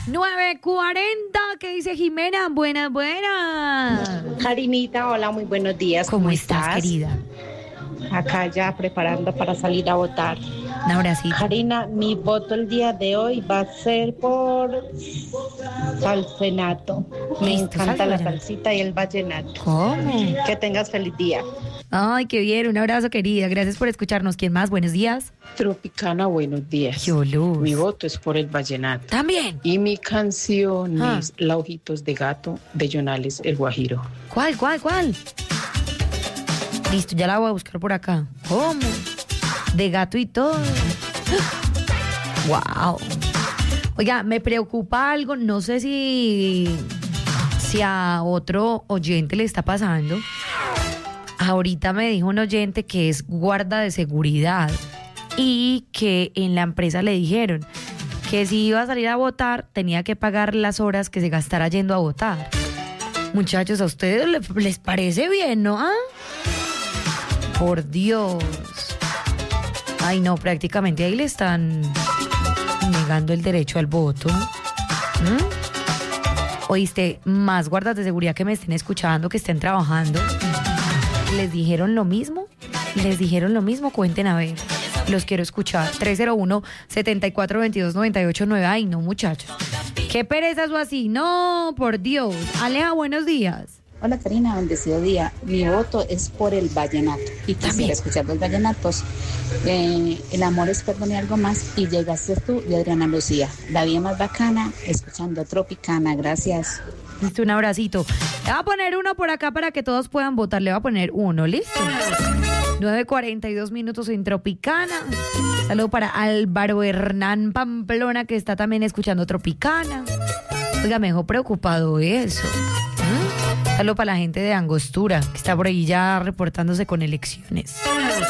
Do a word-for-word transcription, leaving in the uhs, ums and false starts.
nueve cuarenta, ¿qué dice Jimena? Buenas, buenas. Karinita, hola, muy buenos días. ¿Cómo, ¿Cómo estás, estás, querida? Acá ya preparando para salir a votar. Un abracito. Karina, mi voto el día de hoy va a ser por salsenato. Me Listo, encanta salsa la vallenato. salsita y el vallenato. ¿Cómo? Que tengas feliz día. Ay, qué bien, un abrazo, querida. Gracias por escucharnos. ¿Quién más? Buenos días. Tropicana, buenos días. Yo, Luz. Mi voto es por el vallenato. También. Y mi canción Ah. es La Ojitos de Gato de Jonales El Guajiro. ¿Cuál, cuál, cuál? Listo, ya la voy a buscar por acá. ¿Cómo? De gato y todo. Wow. Oiga, me preocupa algo. No sé si, si a otro oyente le está pasando. Ahorita me dijo un oyente que es guarda de seguridad y que en la empresa le dijeron que si iba a salir a votar tenía que pagar las horas que se gastara yendo a votar. Muchachos, ¿a ustedes les, les parece bien, no? ¿Ah? Por Dios. Ay, no, prácticamente ahí le están negando el derecho al voto. ¿Mm? Oíste, más guardas de seguridad que me estén escuchando, que estén trabajando. ¿Les dijeron lo mismo? ¿Les dijeron lo mismo? Cuenten a ver. Los quiero escuchar. tres cero uno, siete cuatro dos dos, nueve ocho nueve. Ay, no, muchachos. Qué pereza eso así. No, por Dios. Aleja, buenos días. Hola Karina, bendecido día. Mi voto es por el vallenato y También. quisiera escuchar los vallenatos. Eh, el amor es perdón y algo más. Y llegaste tú de Adriana Lucía. La vida más bacana, escuchando Tropicana. Gracias. Listo, un abracito. Le voy a poner uno por acá para que todos puedan votar. Le voy a poner uno, ¿listo? nueve cuarenta y dos minutos en Tropicana. Saludo para Álvaro Hernán Pamplona, que está también escuchando Tropicana. Oiga, me dejó preocupado eso. ¿Mm? Saludo para la gente de Angostura, que está por ahí ya reportándose con elecciones.